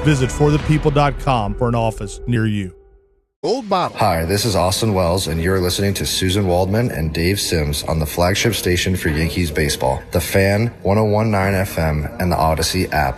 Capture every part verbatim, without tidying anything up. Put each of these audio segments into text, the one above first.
Visit for the people dot com for an office near you. Old Bottle. Hi, this is Austin Wells, and you're listening to Susan Waldman and Dave Sims on the flagship station for Yankees baseball, The Fan, one oh one point nine F M, and the Odyssey app.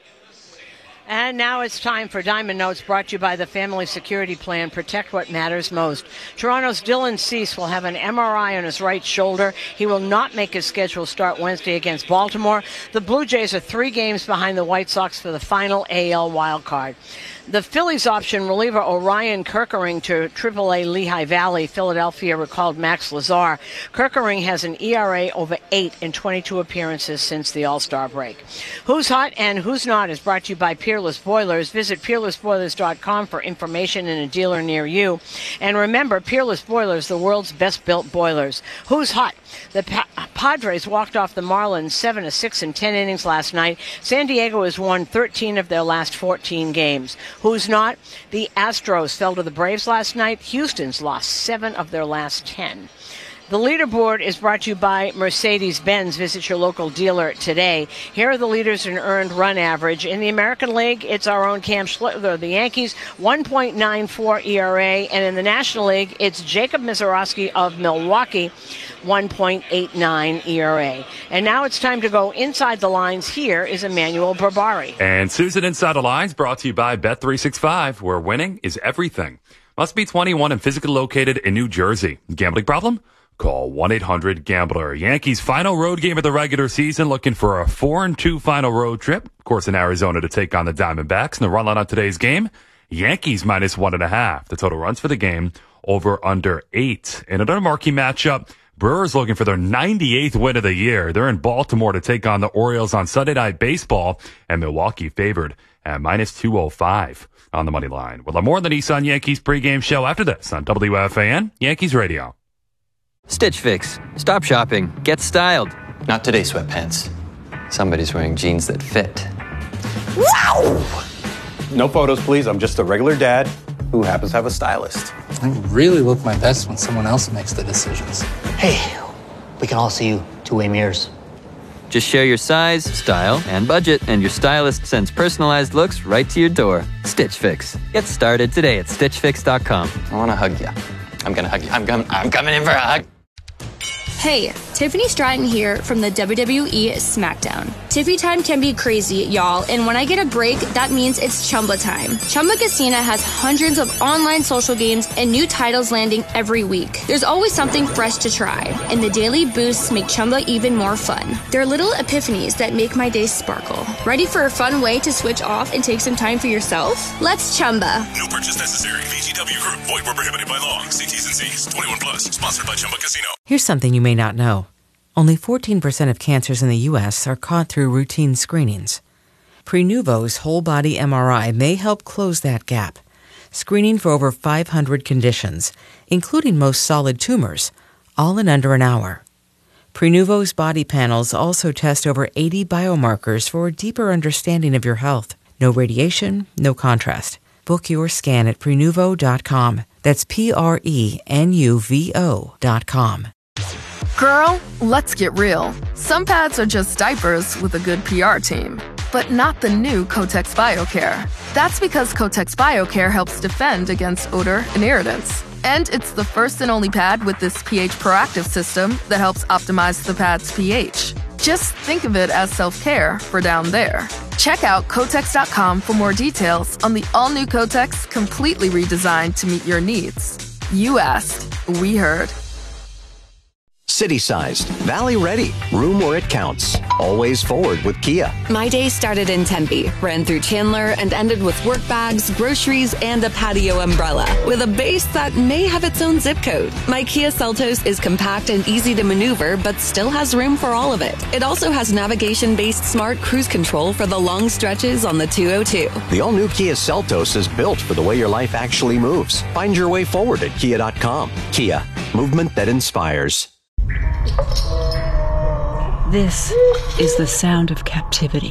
And now it's time for Diamond Notes, brought to you by the Family Security Plan. Protect what matters most. Toronto's Dylan Cease will have an M R I on his right shoulder. He will not make his scheduled start Wednesday against Baltimore. The Blue Jays are three games behind the White Sox for the final A L wildcard. The Phillies option reliever Orion Kerkering to triple A Lehigh Valley. Philadelphia recalled Max Lazar. Kerkering has an E R A over eight in twenty-two appearances since the All-Star break. Who's Hot and Who's Not is brought to you by Peerless Boilers. Visit peerless boilers dot com for information and a dealer near you. And remember, Peerless Boilers, the world's best-built boilers. Who's Hot? The pa- Padres walked off the Marlins seven to six in ten innings last night. San Diego has won thirteen of their last fourteen games. Who's Not? The Astros fell to the Braves last night. Houston's lost seven of their last ten. The leaderboard is brought to you by Mercedes-Benz. Visit your local dealer today. Here are the leaders in earned run average. In the American League, it's our own Cam Schlittler, the Yankees, one point nine four E R A. And in the National League, it's Jacob Misiorowski of Milwaukee, one point eight nine E R A. And now it's time to go inside the lines. Here is Emmanuel Barbari. And Susan Inside the Lines brought to you by Bet three sixty-five, where winning is everything. Must be twenty-one and physically located in New Jersey. Gambling problem? Call one eight hundred gambler. Yankees' final road game of the regular season, looking for a four and two final road trip. Of course, in Arizona to take on the Diamondbacks. And the run line on today's game, Yankees minus one and a half. The total runs for the game, over under eight. In another marquee matchup, Brewers looking for their ninety-eighth win of the year. They're in Baltimore to take on the Orioles on Sunday Night Baseball, and Milwaukee favored at minus two oh five on the money line. We'll have more on the Nissan Yankees pregame show after this on W F A N Yankees Radio. Stitch Fix. Stop shopping. Get styled. Not today, sweatpants. Somebody's wearing jeans that fit. Wow! No photos, please. I'm just a regular dad who happens to have a stylist. I really look my best when someone else makes the decisions. Hey, we can all see you two-way mirrors. Just share your size, style, and budget, and your stylist sends personalized looks right to your door. Stitch Fix. Get started today at stitch fix dot com. I want to hug you. I'm going to hug you. I'm, com- I'm coming in for a hug. Hey, Tiffany Stratton here from the W W E SmackDown. Tiffy time can be crazy, y'all, and when I get a break, that means it's Chumba time. Chumba Casino has hundreds of online social games and new titles landing every week. There's always something fresh to try, and the daily boosts make Chumba even more fun. They're little epiphanies that make my day sparkle. Ready for a fun way to switch off and take some time for yourself? Let's Chumba. No purchase necessary. V G W Group. Void where prohibited by law. See T's and C's. twenty-one plus. Sponsored by Chumba Casino. Here's something you may not know. Only fourteen percent of cancers in the U S are caught through routine screenings. Prenuvo's whole-body M R I may help close that gap, screening for over five hundred conditions, including most solid tumors, all in under an hour. Prenuvo's body panels also test over eighty biomarkers for a deeper understanding of your health. No radiation, no contrast. Book your scan at prenuvo dot com. That's P R E N U V O dot com. Girl, let's get real. Some pads are just diapers with a good P R team, but not the new Kotex BioCare. That's because Kotex BioCare helps defend against odor and irritants. And it's the first and only pad with this pH proactive system that helps optimize the pad's pH. Just think of it as self-care for down there. Check out Kotex dot com for more details on the all-new Kotex, completely redesigned to meet your needs. You asked, we heard. City-sized, Valley-ready, room where it counts. Always forward with Kia. My day started in Tempe, ran through Chandler, and ended with work bags, groceries, and a patio umbrella, with a base that may have its own zip code. My Kia Seltos is compact and easy to maneuver, but still has room for all of it. It also has navigation-based smart cruise control for the long stretches on the two oh two. The all-new Kia Seltos is built for the way your life actually moves. Find your way forward at kia dot com. Kia, movement that inspires. This is the sound of captivity.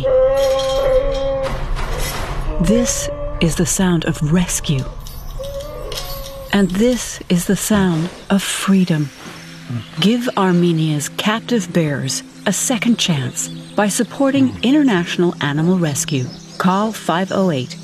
This is the sound of rescue. And this is the sound of freedom. Give Armenia's captive bears a second chance by supporting International Animal Rescue. Call five oh eight,